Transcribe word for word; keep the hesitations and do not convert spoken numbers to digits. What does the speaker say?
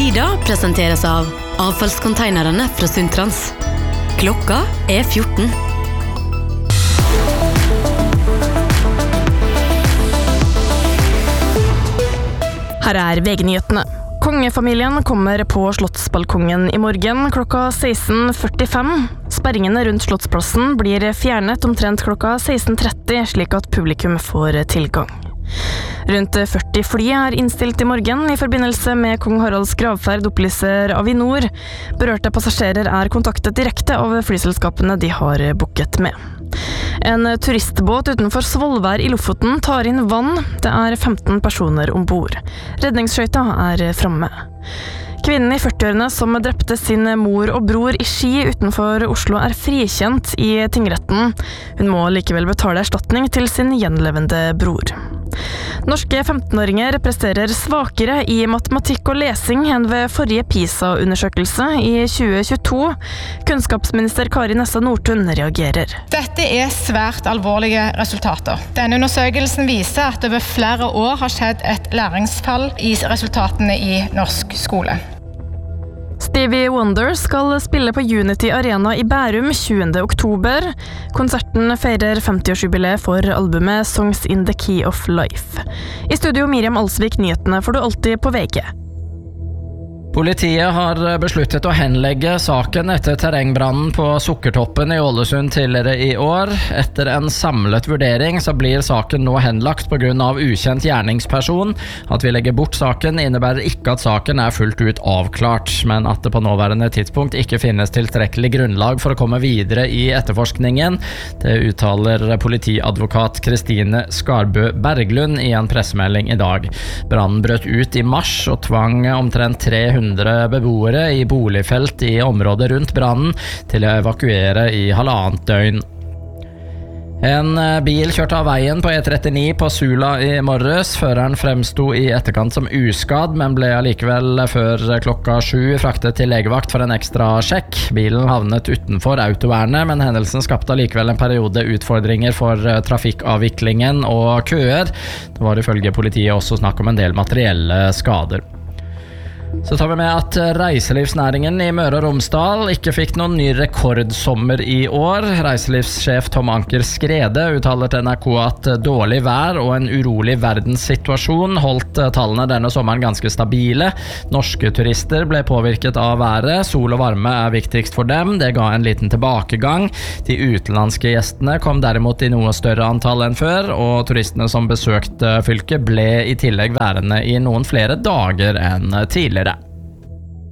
Tida presenteres av avfallskonteinerne fra Sundtrans. Klokka er fjorten. Her er V G-nyhetene. Kongefamilien kommer på Slottsbalkongen i morgen klokka seksten førtifem. Sperringene rundt Slottsplassen blir fjernet omtrent klokka seksten tretti, slik at publikum får tilgang. Rundt førti fly er innstilt i morgen i forbindelse med kong Haralds gravferd, opplyser Avinor. Berørte passasjerer er kontaktet direkte av flyselskapene de har booket med. En turistbåt utenfor Svolvær i Lofoten tar inn vann. Det er femten personer ombord. Redningsskøyta er framme. Kvinnen i førtiårene som drepte sin mor og bror i Ski utenfor Oslo er frikjent i tingretten. Hun må likevel betale erstatning til sin gjenlevende bror. Norske femtenåringer presterer svakere i matematikk og lesing enn ved forrige PISA-undersøkelse i tjue tjueto. Kunnskapsminister Kari Nessa Nordtun reagerer. Dette er svært alvorlige resultater. Denne undersøkelsen viser at over flere år har skjedd et læringsfall i resultatene i norsk skole. Stevie Wonder skal spille på Unity Arena i Bærum tjuende oktober. Konserten feirer femtiårsjubileet for albumet Songs in the Key of Life. I studio Miriam Alsvik, nyhetene får du alltid på V G. Politiet har besluttet å henlegge saken etter terrengbrannen på Sukkertoppen i Ålesund tidligere i år. Etter en samlet vurdering så blir saken nå henlagt på grunn av ukjent gjerningsperson. At vi legger bort saken innebærer ikke at saken er fullt ut avklart, men at det på nåværende tidspunkt ikke finnes tilstrekkelig grunnlag for å komme videre i etterforskningen. Det uttaler politiadvokat Kristine Skarbø Berglund i en pressemelding i dag. Brannen brøt ut i mars og tvang omtrent tre hundre beboere i boligfelt i området rundt brannen til å evakuere i halvannet døgn. En bil kjørte av veien på E trettini på Sula i morges. Føreren fremsto i etterkant som uskadd, men ble allikevel før klokka sju fraktet til legevakt for en ekstra sjekk. Bilen havnet utenfor autovernet, men hendelsen skapte allikevel en periode utfordringer for trafikkavviklingen og køer. Det var ifølge politiet også snakk om en del materielle skader. Så tar vi med at reiselivsnæringen i Møre og Romsdal ikke fikk noen ny rekordsommer i år. Reiselivssjef Tom Anker Skrede uttaler til N R K at dårlig vær og en urolig verdenssituasjon holdt tallene denne sommeren ganske stabile. Norske turister ble påvirket av været. Sol og varme er viktigst for dem. Det ga en liten tilbakegang. De utenlandske gjestene kom derimot i noe større antall enn før, og turistene som besøkte fylket ble i tillegg værende i noen flere dager enn tidligere.